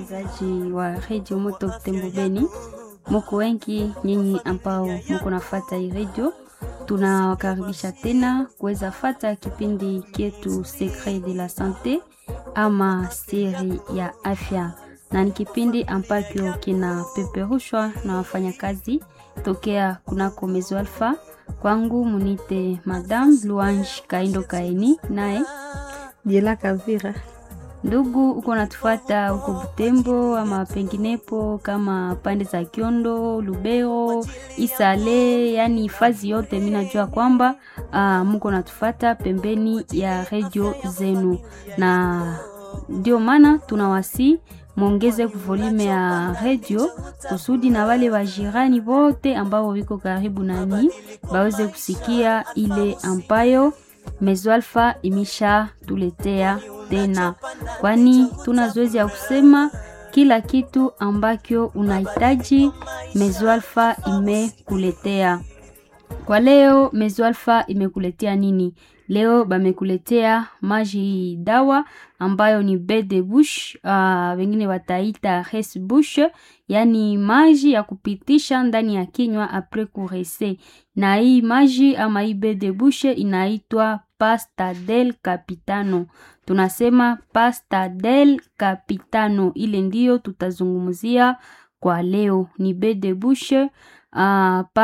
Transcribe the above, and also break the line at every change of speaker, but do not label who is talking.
wasikilizaji wa Radio Moto Butembo Beni, mko wengi nyinyi ambao mko nafuata hii radio, tunawakaribisha tena kuweza fata kipindi kietu Secret de la Santé ama siri ya afya, na ni kipindi ambacho kinapeperushwa na wafanyakazi tokea kunako Mezo Alpha. Kwangu munite Madame Louange Kaindo Kaini, nae
Diela Kavira.
Ndugu uko natufuata uko Butembo ama penginepo kama pande za Kiondo, Lubero, Isale, yani fazi yote, mimi najua kwamba mko natufuata pembeni ya radio zenu, na ndio maana tunawasi muongeze volume ya radio kusudi na wale wajirani wote ambao wiko karibu nani baweze kusikia ile ambayo Mezo Alpha imesha tuletea tena, kwani tuna zoezi ya kusema kila kitu ambacho unahitaji Mezo Alpha imekuletea. Kwa leo Mezo Alpha imekuletea nini? Leo bamekuletea maji dawa ambayo ni baie de bouche, wengine wataita res bouche, yani maji ya kupitisha ndani ya kinywa apres kurese. Na hii maji ama hii baie de bouche inaitwa pasta del capitano. Tunasema pasta del capitano, ile ndio tutazungumzia kwa leo, ni baie de bouche